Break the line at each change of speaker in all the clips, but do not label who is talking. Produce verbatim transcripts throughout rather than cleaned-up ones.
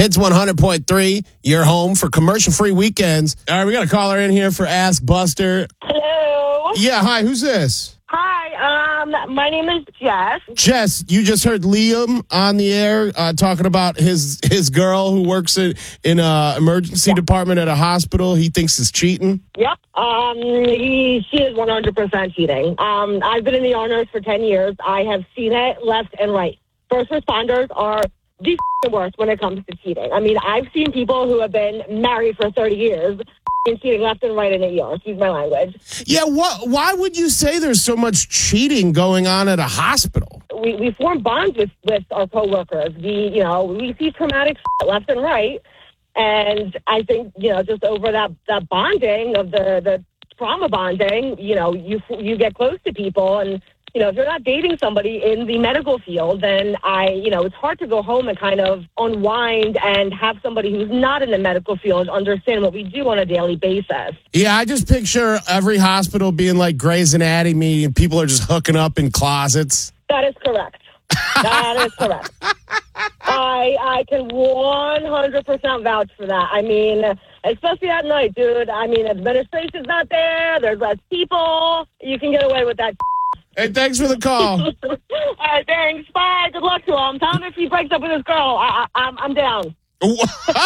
Hits one hundred point three, your home for commercial-free weekends. All right, we got a caller in here for Ask Buster.
Hello.
Yeah, hi, who's this?
Hi, um, my name is Jess.
Jess, you just heard Liam on the air uh, talking about his his girl who works in in a emergency yeah. department at a hospital. He thinks is cheating.
Yep. Um, he she is one hundred percent cheating. Um, I've been in the honors for ten years. I have seen it left and right. First responders are the worst when it comes to cheating. I mean, I've seen people who have been married for thirty years and cheating left and right in a year. Excuse my language.
Yeah, what? Why would you say there's so much cheating going on at a hospital?
We we form bonds with, with our coworkers. We, you know, we see traumatic left and right. And I think, you know, just over that, that bonding of the, the trauma bonding, you know, you you get close to people. And, you know, if you're not dating somebody in the medical field, then I, you know, it's hard to go home and kind of unwind and have somebody who's not in the medical field understand what we do on a daily basis.
Yeah, I just picture every hospital being like Grey's Anatomy and people are just hooking up in closets.
That is correct. That is correct. I I can one hundred percent vouch for that. I mean, especially at night, dude. I mean, administration's not there. There's less people. You can get away with that.
Hey, thanks for the call.
All right, thanks. Bye. Good luck to him. Tell him if he breaks up with his girl, I, I, I'm, I'm down.
All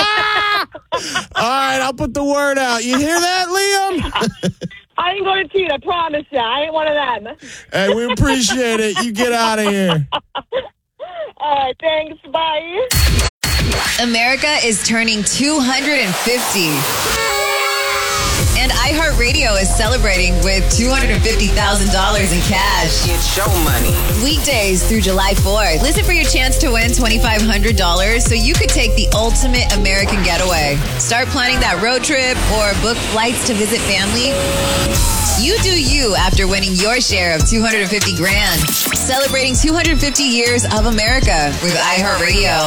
right, I'll put the word out. You hear that, Liam?
I ain't going to cheat. I promise you. I ain't one of them.
Hey, we appreciate it. You get out of here.
All right, thanks. Bye.
America is turning two hundred fifty. And iHeartRadio is celebrating with two hundred fifty thousand dollars in cash.
It's show money.
Weekdays through July fourth. Listen for your chance to win twenty-five hundred dollars so you could take the ultimate American getaway. Start planning that road trip or book flights to visit family. You do you after winning your share of two hundred fifty grand. Celebrating two hundred fifty years of America with iHeartRadio.